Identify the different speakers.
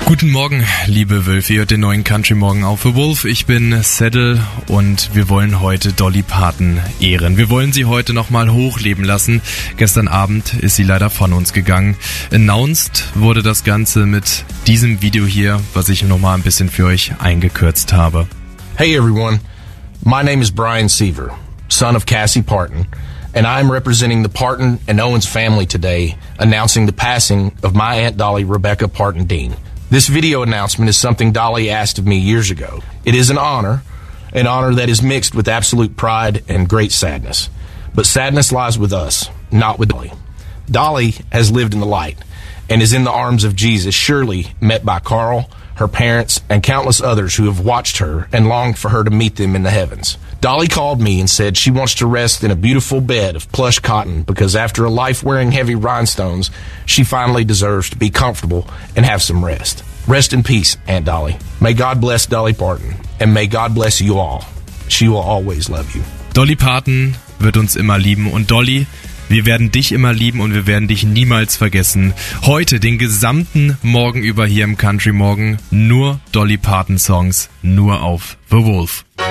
Speaker 1: Guten Morgen, liebe Wölfe, ihr hört den neuen Country Morgen auf The Wolf. Ich bin Saddle und wir wollen heute Dolly Parton ehren. Wir wollen sie heute nochmal hochleben lassen. Gestern Abend ist sie leider von uns gegangen. Announced wurde das Ganze mit diesem Video hier, was ich nochmal ein bisschen für euch eingekürzt habe.
Speaker 2: Hey everyone, my name is Brian Seaver, son of Cassie Parton, and I am representing the Parton and Owens family today, announcing the passing of my Aunt Dolly Rebecca Parton Dean. This video announcement is something Dolly asked of me years ago. It is an honor that is mixed with absolute pride and great sadness. But sadness lies with us, not with Dolly. Dolly has lived in the light and is in the arms of Jesus, surely met by Carl, her parents, and countless others who have watched her and longed for her to meet them in the heavens. Dolly called me and said she wants to rest in a beautiful bed of plush cotton because after a life wearing heavy rhinestones, she finally deserves to be comfortable and have some rest. Rest in peace, Aunt Dolly. May God bless Dolly Parton and may God bless you all. She will always love you.
Speaker 1: Dolly Parton wird uns immer lieben und Dolly, wir werden dich immer lieben und wir werden dich niemals vergessen. Heute, den gesamten Morgen über hier im Country Morgen, nur Dolly Parton Songs, nur auf The Wolf.